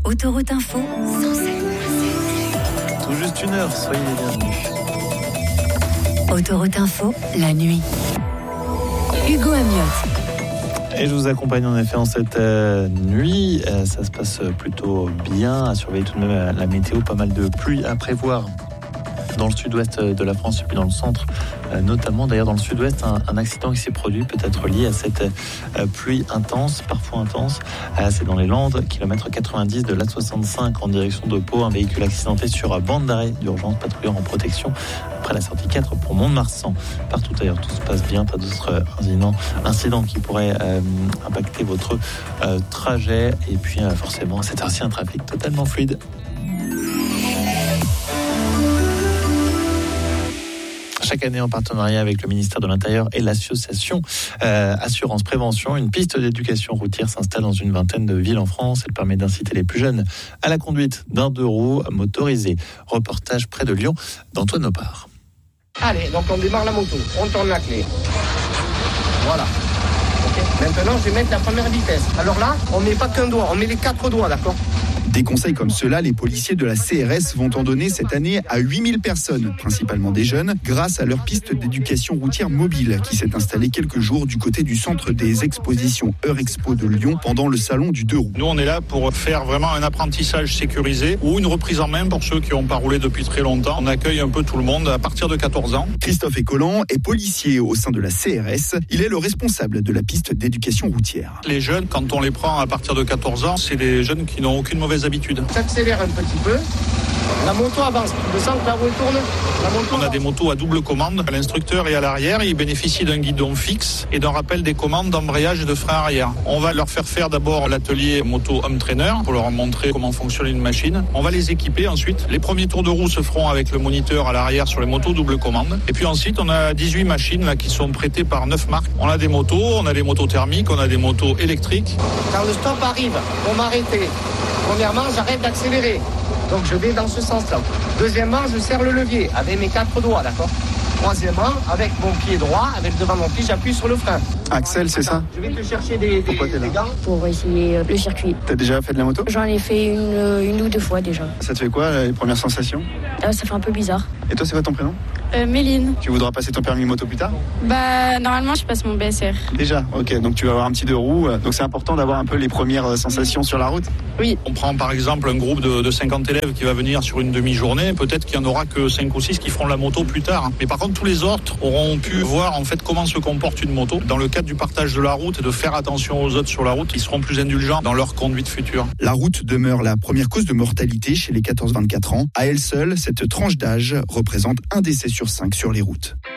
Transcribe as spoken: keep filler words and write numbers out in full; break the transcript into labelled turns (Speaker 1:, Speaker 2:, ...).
Speaker 1: Autoroute Info,
Speaker 2: Tout juste une heure, soyez les bienvenus.
Speaker 1: Autoroute Info, la nuit. Hugo Amiot.
Speaker 2: Et je vous accompagne en effet en cette euh, nuit. Euh, ça se passe plutôt bien. À surveiller tout de même la météo. Pas mal de pluie à prévoir dans le sud-ouest de la France et puis dans le centre, euh, notamment d'ailleurs dans le sud-ouest, un, un accident qui s'est produit, peut-être lié à cette euh, pluie intense, parfois intense. Euh, c'est dans les Landes, kilomètre quatre-vingt-dix de l'A soixante-cinq en direction de Pau. Un véhicule accidenté sur bande d'arrêt d'urgence, patrouilleur en protection après la sortie quatre pour Mont-de-Marsan. Partout ailleurs, tout se passe bien, pas d'autres incidents, incidents qui pourraient euh, impacter votre euh, trajet. Et puis euh, forcément, c'est ainsi un trafic totalement fluide. Chaque année, en partenariat avec le ministère de l'Intérieur et l'association euh, Assurance Prévention, une piste d'éducation routière s'installe dans une vingtaine de villes en France. Elle permet d'inciter les plus jeunes à la conduite d'un deux roues motorisé. Reportage près de Lyon d'Antoine Opard.
Speaker 3: Allez, donc on démarre la moto, on tourne la clé. Voilà. Okay. Maintenant, je vais mettre la première vitesse. Alors là, on met pas qu'un doigt, on met les quatre doigts, d'accord ?
Speaker 4: Des conseils comme ceux-là, les policiers de la C R S vont en donner cette année à huit mille personnes, principalement des jeunes, grâce à leur piste d'éducation routière mobile qui s'est installée quelques jours du côté du centre des expositions Eurexpo de Lyon pendant le salon du deux roues.
Speaker 5: Nous, on est là pour faire vraiment un apprentissage sécurisé ou une reprise en main pour ceux qui n'ont pas roulé depuis très longtemps. On accueille un peu tout le monde à partir de quatorze ans.
Speaker 4: Christophe Écollan est policier au sein de la C R S. Il est le responsable de la piste d'éducation routière.
Speaker 5: Les jeunes, quand on les prend à partir de quatorze ans, c'est des jeunes qui n'ont aucune mauvaise habitude.
Speaker 3: J'accélère un petit peu. La moto avance. Je sens que la roue tourne. La moto
Speaker 5: On a des motos à double commande. L'instructeur est à l'arrière. Il bénéficie d'un guidon fixe et d'un rappel des commandes d'embrayage et de frein arrière. On va leur faire faire d'abord l'atelier moto home trainer pour leur montrer comment fonctionne une machine. On va les équiper ensuite. Les premiers tours de roue se feront avec le moniteur à l'arrière sur les motos double commande. Et puis ensuite, on a dix-huit machines là qui sont prêtées par neuf marques. On a des motos, on a des motos thermiques, on a des motos électriques.
Speaker 3: Quand le stop arrive, on m'arrêter. Premièrement, j'arrête d'accélérer. Donc je vais dans ce sens-là. Deuxièmement, je serre le levier avec mes quatre doigts, d'accord ? Troisièmement, avec mon pied droit, avec le devant de mon pied, j'appuie sur le frein.
Speaker 4: Axel, c'est ça ?
Speaker 3: Je vais te chercher des, des, des gants.
Speaker 6: Pour essayer le circuit.
Speaker 4: T'as déjà fait de la moto ?
Speaker 6: J'en ai fait une, une ou deux fois déjà.
Speaker 4: Ça te fait quoi, les premières sensations ?
Speaker 6: Euh, ça fait un peu bizarre.
Speaker 4: Et toi, c'est quoi ton prénom ?
Speaker 7: Euh, Méline.
Speaker 4: Tu voudras passer ton permis moto plus tard ?
Speaker 7: Bah, normalement, je passe mon B S R.
Speaker 4: Déjà, ok, donc tu vas avoir un petit deux roues. Donc c'est important d'avoir un peu les premières sensations sur la route ?
Speaker 7: Oui.
Speaker 5: On prend par exemple un groupe de, de cinquante élèves qui va venir sur une demi-journée. Peut-être qu'il n'y en aura que cinq ou six qui feront la moto plus tard. Mais par contre, tous les autres auront pu voir en fait comment se comporte une moto. Dans le cadre du partage de la route et de faire attention aux autres sur la route, ils seront plus indulgents dans leur conduite future.
Speaker 4: La route demeure la première cause de mortalité chez les quatorze vingt-quatre ans. À elle seule, cette tranche d'âge représente un décès sur cinq sur les routes.